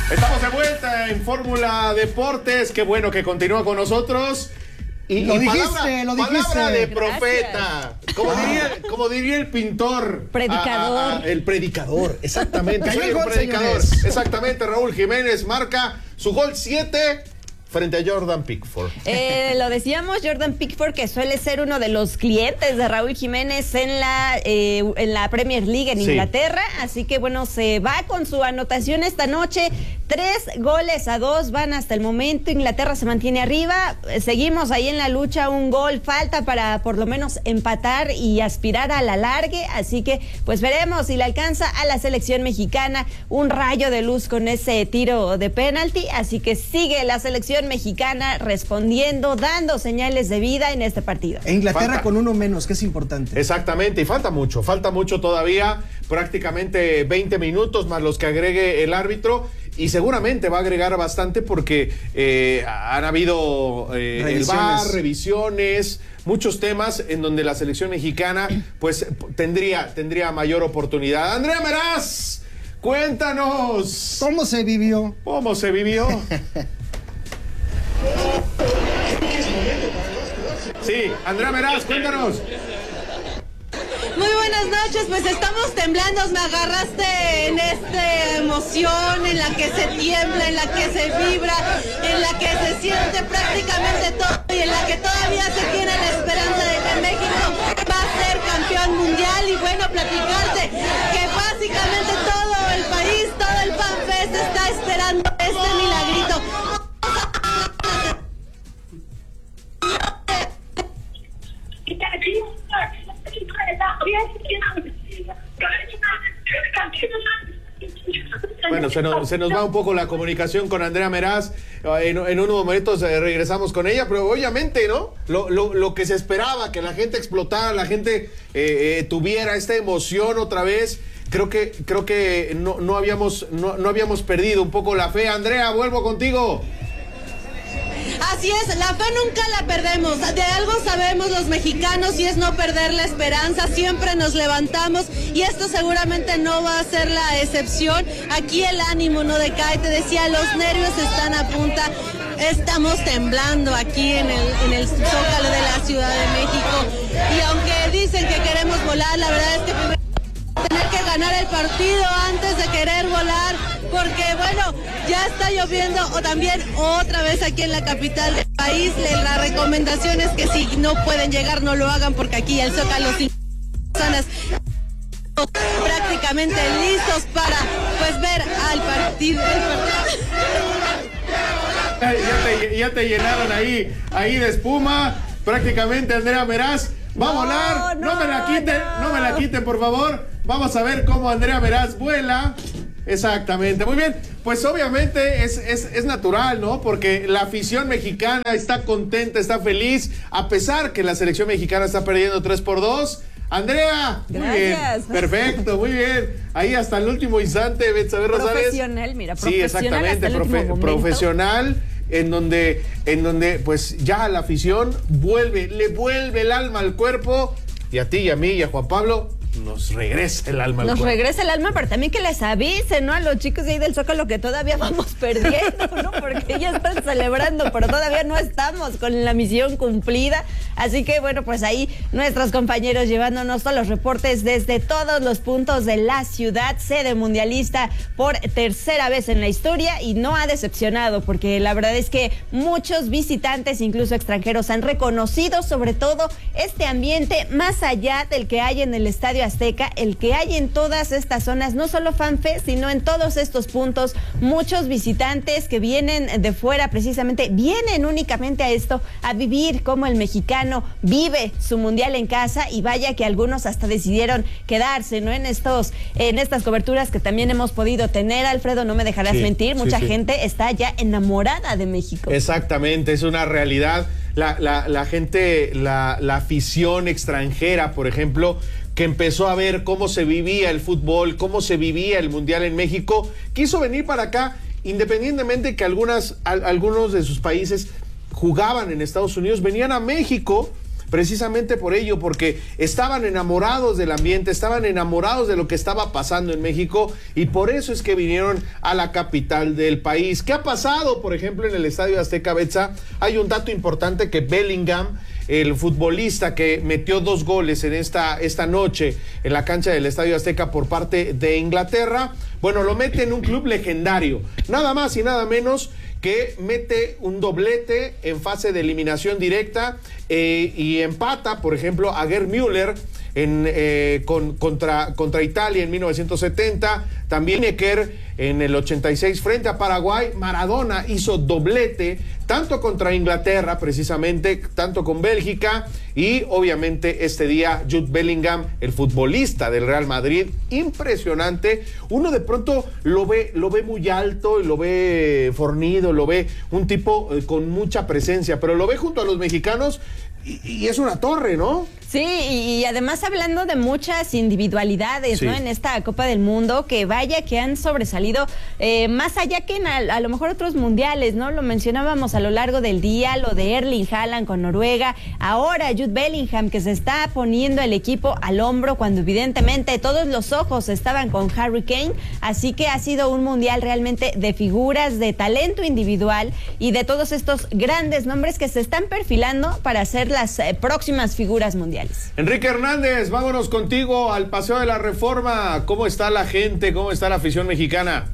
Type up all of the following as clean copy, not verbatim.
Estamos de vuelta en Fórmula Deportes. Qué bueno que continúa con nosotros. Y lo dijiste. Palabra de profeta. Como diría el pintor. Predicador. El predicador, exactamente. Soy un predicador. Señores. Exactamente, Raúl Jiménez marca su gol 7 frente a Jordan Pickford. Lo decíamos, Jordan Pickford, que suele ser uno de los clientes de Raúl Jiménez en la Premier League en Inglaterra. Así que bueno, se va con su anotación esta noche. 3-2 van hasta el momento. Inglaterra se mantiene arriba. Seguimos ahí en la lucha. Un gol falta para por lo menos empatar y aspirar a la largue. Así que pues veremos si le alcanza a la selección mexicana un rayo de luz con ese tiro de penalti. Así que sigue la selección mexicana respondiendo, dando señales de vida en este partido. E Inglaterra con uno menos, que es importante. Exactamente, y falta mucho todavía, prácticamente 20 minutos más los que agregue el árbitro, y seguramente va a agregar bastante porque han habido el VAR, revisiones, muchos temas en donde la selección mexicana pues tendría mayor oportunidad. Andrea Meraz, cuéntanos. ¿Cómo se vivió? Sí, Andrea Meraz, cuéntanos. Muy buenas noches, pues estamos temblando, me agarraste en esta emoción en la que se tiembla, en la que se vibra, en la que se siente prácticamente todo y en la que todavía se tiene la esperanza de que México va a ser campeón mundial. Y bueno, platicarte que básicamente todo el país, todo el FanFest está esperando este milagrito. Bueno, se nos va un poco la comunicación con Andrea Meraz. En unos momentos regresamos con ella, pero obviamente, ¿no? Lo que se esperaba, que la gente explotara, la gente tuviera esta emoción otra vez. Creo que no habíamos perdido un poco la fe. Andrea, vuelvo contigo. Así es, la fe nunca la perdemos, de algo sabemos los mexicanos y es no perder la esperanza, siempre nos levantamos y esto seguramente no va a ser la excepción. Aquí el ánimo no decae, te decía, los nervios están a punta, estamos temblando aquí en el Zócalo de la Ciudad de México y aunque dicen que queremos volar, la verdad es que primero tener que ganar el partido antes de querer volar, porque bueno, ya está lloviendo o también otra vez aquí en la capital del país. La recomendación es que si no pueden llegar no lo hagan porque aquí el Zócalo sin personas prácticamente listos para pues ver al partido. Ya te llenaron ahí de espuma prácticamente. Andrea Meraz va a volar. No me la quiten, por favor. Vamos a ver cómo Andrea Meraz vuela. Exactamente, muy bien. Pues obviamente es natural, ¿no? Porque la afición mexicana está contenta, está feliz, a pesar que la selección mexicana está perdiendo 3-2. Andrea, muy gracias. Bien, perfecto, muy bien. Ahí hasta el último instante, Betsabe Rosales. Profesional, mira, sí, exactamente, profesional. En donde pues ya la afición le vuelve el alma al cuerpo, y a ti y a mí y a Juan Pablo nos regresa el alma al cuerpo. Nos regresa el alma, pero también que les avisen, ¿no? A los chicos de ahí del Zócalo que todavía vamos perdiendo, ¿no? Porque ya están celebrando, pero todavía no estamos con la misión cumplida. Así que, bueno, pues ahí nuestros compañeros llevándonos todos los reportes desde todos los puntos de la ciudad, sede mundialista por tercera vez en la historia, y no ha decepcionado, porque la verdad es que muchos visitantes, incluso extranjeros, han reconocido sobre todo este ambiente más allá del que hay en el Estadio Azteca, el que hay en todas estas zonas, no solo FanFest, sino en todos estos puntos. Muchos visitantes que vienen de fuera precisamente, vienen únicamente a esto, a vivir como el mexicano vive su mundial en casa, y vaya que algunos hasta decidieron quedarse, ¿no? En estas coberturas que también hemos podido tener, Alfredo, no me dejarás mentir, mucha gente está ya enamorada de México. Exactamente, es una realidad. La gente, la afición extranjera, por ejemplo, que empezó a ver cómo se vivía el fútbol, cómo se vivía el mundial en México, quiso venir para acá, independientemente que algunos de sus países jugaban en Estados Unidos, venían a México precisamente por ello, porque estaban enamorados del ambiente, estaban enamorados de lo que estaba pasando en México, y por eso es que vinieron a la capital del país. ¿Qué ha pasado, por ejemplo, en el Estadio Azteca, Betsa? Hay un dato importante, que Bellingham, el futbolista que metió 2 goles en esta noche en la cancha del Estadio Azteca por parte de Inglaterra, bueno, lo mete en un club legendario, nada más y nada menos que mete un doblete en fase de eliminación directa, y empata, por ejemplo, a Gerd Müller contra Italia en 1970, también Necker en el 86 frente a Paraguay. Maradona hizo doblete tanto contra Inglaterra, precisamente, tanto con Bélgica, y obviamente este día Jude Bellingham, el futbolista del Real Madrid, impresionante. Uno de pronto lo ve muy alto, y lo ve fornido, lo ve un tipo con mucha presencia, pero lo ve junto a los mexicanos y es una torre, ¿no? Sí, y además hablando de muchas individualidades, sí, ¿no? En esta Copa del Mundo, que vaya que han sobresalido más allá que en a lo mejor otros mundiales, ¿no? Lo mencionábamos a lo largo del día, lo de Erling Haaland con Noruega, ahora Jude Bellingham, que se está poniendo el equipo al hombro cuando evidentemente todos los ojos estaban con Harry Kane, así que ha sido un mundial realmente de figuras, de talento individual y de todos estos grandes nombres que se están perfilando para ser las próximas figuras mundiales. Enrique Hernández, vámonos contigo al Paseo de la Reforma. ¿Cómo está la gente? ¿Cómo está la afición mexicana?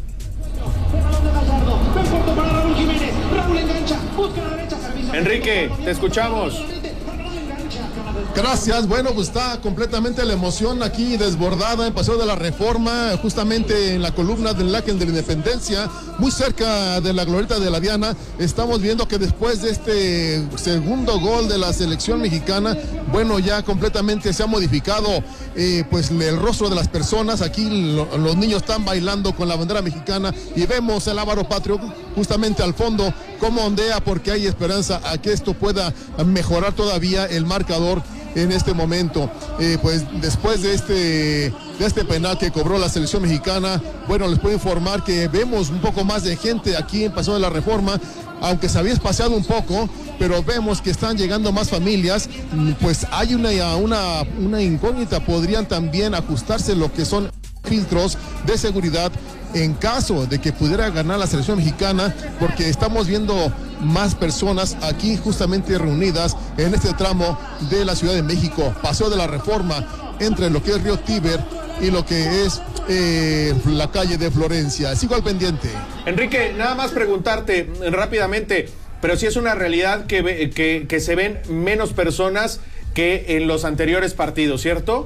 Enrique, te escuchamos. Gracias, bueno, pues está completamente la emoción aquí desbordada en Paseo de la Reforma, justamente en la columna del Ángel de la Independencia, muy cerca de la glorieta de la Diana. Estamos viendo que después de este segundo gol de la selección mexicana, bueno, ya completamente se ha modificado pues el rostro de las personas. Aquí los niños están bailando con la bandera mexicana y vemos el Ávaro Patrio justamente al fondo cómo ondea, porque hay esperanza a que esto pueda mejorar todavía el marcador en este momento. Pues después de este penal que cobró la selección mexicana, bueno, les puedo informar que vemos un poco más de gente aquí en Paseo de la Reforma, aunque se había espaciado un poco, pero vemos que están llegando más familias. Pues hay una incógnita, podrían también ajustarse lo que son filtros de seguridad en caso de que pudiera ganar la selección mexicana, porque estamos viendo más personas aquí justamente reunidas en este tramo de la Ciudad de México, Paseo de la Reforma, entre lo que es Río Tíber y lo que es la calle de Florencia. Sigo al pendiente. Enrique, nada más preguntarte rápidamente, pero sí es una realidad que se ven menos personas que en los anteriores partidos, ¿cierto?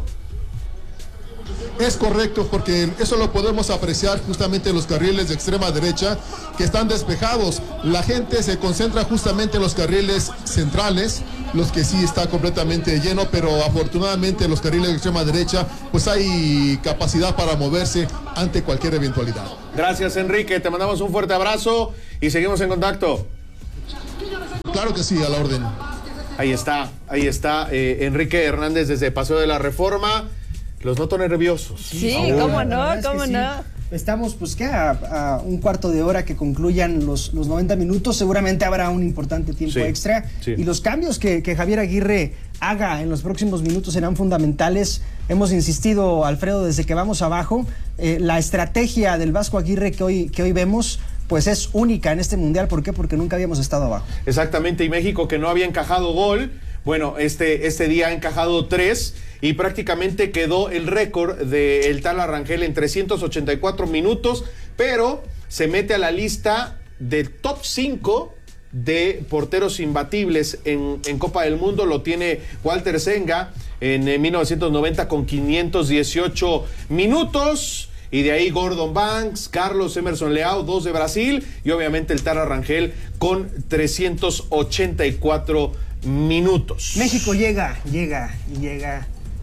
Es correcto, porque eso lo podemos apreciar justamente en los carriles de extrema derecha, que están despejados. La gente se concentra justamente en los carriles centrales, los que sí está completamente lleno, pero afortunadamente en los carriles de extrema derecha pues hay capacidad para moverse ante cualquier eventualidad. Gracias, Enrique, te mandamos un fuerte abrazo y seguimos en contacto. Claro que sí, a la orden. Ahí está, Enrique Hernández desde Paseo de la Reforma. Los noto nerviosos. Sí, cómo no. Estamos pues que a un cuarto de hora que concluyan los 90 minutos, seguramente habrá un importante tiempo extra, y los cambios que Javier Aguirre haga en los próximos minutos serán fundamentales. Hemos insistido, Alfredo, desde que vamos abajo, la estrategia del Vasco Aguirre que hoy vemos pues es única en este mundial. ¿Por qué? Porque nunca habíamos estado abajo. Exactamente, y México, que no había encajado gol, bueno, este día ha encajado 3 y prácticamente quedó el récord del Tala Rangel en 384 minutos, pero se mete a la lista del top 5 de porteros imbatibles en Copa del Mundo. Lo tiene Walter Senga en 1990 con 518 minutos. Y de ahí Gordon Banks, Carlos Emerson Leao, 2 de Brasil, y obviamente el Tala Rangel con 384 minutos. México llega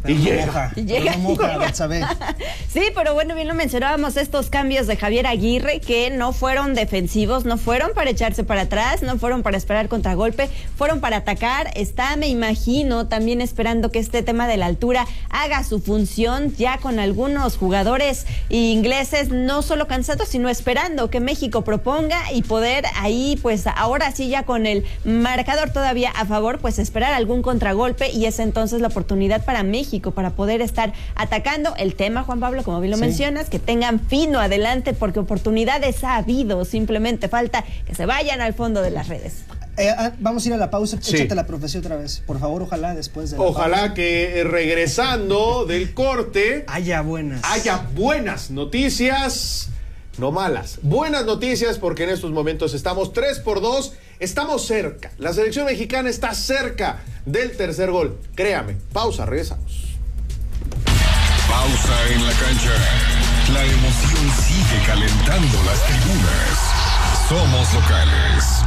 Pero y no llega. moja, Y pero llega, no moja, llega. Betsabe. Sí, pero bueno, bien lo mencionábamos, estos cambios de Javier Aguirre que no fueron defensivos, no fueron para echarse para atrás, no fueron para esperar contragolpe, fueron para atacar. Está, me imagino, también esperando que este tema de la altura haga su función, ya con algunos jugadores ingleses no solo cansados, sino esperando que México proponga y poder ahí, pues ahora sí ya con el marcador todavía a favor, pues esperar algún contragolpe, y es entonces la oportunidad para México para poder estar atacando. El tema, Juan Pablo, como bien lo mencionas, que tengan fino adelante, porque oportunidades ha habido, simplemente falta que se vayan al fondo de las redes. Vamos a ir a la pausa. Sí. Échate la profecía otra vez, por favor, ojalá después de la Ojalá pausa que regresando del corte haya buenas noticias, no malas. Buenas noticias, porque en estos momentos estamos 3-2, estamos cerca. La selección mexicana está cerca del tercer gol. Créame. Pausa, regresamos. Pausa en la cancha. La emoción sigue calentando las tribunas. Somos locales.